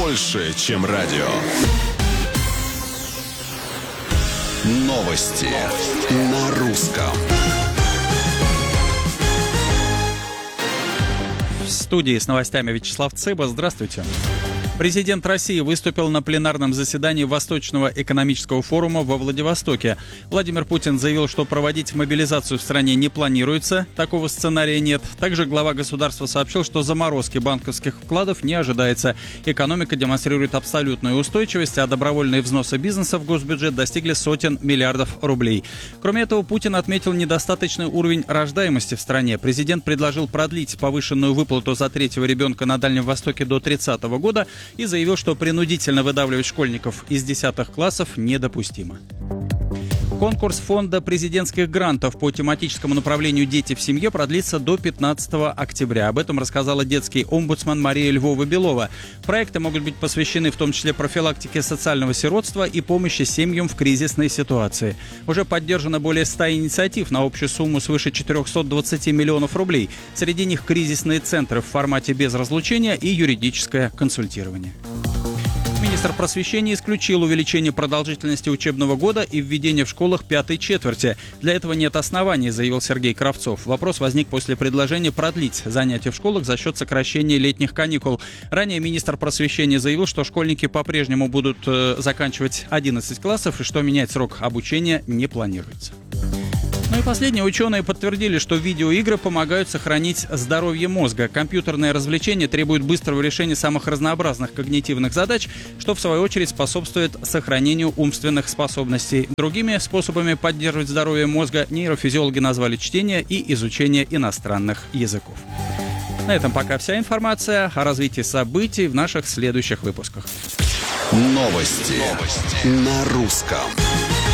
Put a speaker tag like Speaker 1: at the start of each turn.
Speaker 1: больше, чем радио. Новости на русском.
Speaker 2: В студии с новостями Вячеслав Цыба. Здравствуйте. Президент России выступил на пленарном заседании Восточного экономического форума во Владивостоке. Владимир Путин заявил, что проводить мобилизацию в стране не планируется, такого сценария нет. Также глава государства сообщил, что заморозки банковских вкладов не ожидается. Экономика демонстрирует абсолютную устойчивость, а добровольные взносы бизнеса в госбюджет достигли сотен миллиардов рублей. Кроме этого, Путин отметил недостаточный уровень рождаемости в стране. Президент предложил продлить повышенную выплату за третьего ребенка на Дальнем Востоке до 30 года и заявил, что принудительно выдавливать школьников из 10 классов недопустимо. Конкурс фонда президентских грантов по тематическому направлению «Дети в семье» продлится до 15 октября. Об этом рассказала детский омбудсман Мария Львова-Белова. Проекты могут быть посвящены в том числе профилактике социального сиротства и помощи семьям в кризисной ситуации. Уже поддержано более 100 инициатив на общую сумму свыше 420 миллионов рублей. Среди них кризисные центры в формате без разлучения и юридическое консультирование. Министр просвещения исключил увеличение продолжительности учебного года и введение в школах пятой четверти. Для этого нет оснований, заявил Сергей Кравцов. Вопрос возник после предложения продлить занятия в школах за счет сокращения летних каникул. Ранее министр просвещения заявил, что школьники по-прежнему будут заканчивать 11 классов и что менять срок обучения не планируется. Ну и последние ученые подтвердили, что видеоигры помогают сохранить здоровье мозга. Компьютерное развлечение требует быстрого решения самых разнообразных когнитивных задач, что в свою очередь способствует сохранению умственных способностей. Другими способами поддерживать здоровье мозга нейрофизиологи назвали чтение и изучение иностранных языков. На этом пока вся информация. О развитии событий в наших следующих выпусках.
Speaker 1: Новости на русском.